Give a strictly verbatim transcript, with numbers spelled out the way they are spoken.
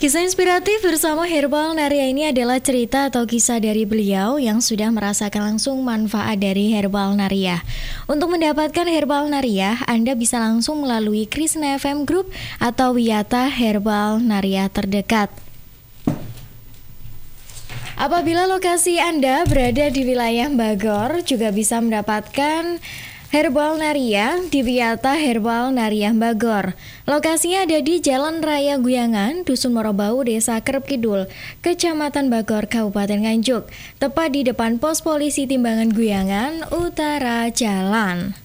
Kisah inspiratif bersama Herbal Naria ini adalah cerita atau kisah dari beliau yang sudah merasakan langsung manfaat dari Herbal Naria. Untuk mendapatkan Herbal Naria, Anda bisa langsung melalui Krishna F M Group atau Wiyata Herbal Naria terdekat. Apabila lokasi Anda berada di wilayah Bogor, juga bisa mendapatkan Herbal Naria di Wiyata Herbal Naria Bogor. Lokasinya ada di Jalan Raya Guyangan, Dusun Morobau, Desa Kerep Kidul, Kecamatan Bogor, Kabupaten Nganjuk, tepat di depan pos polisi Timbangan Guyangan Utara Jalan.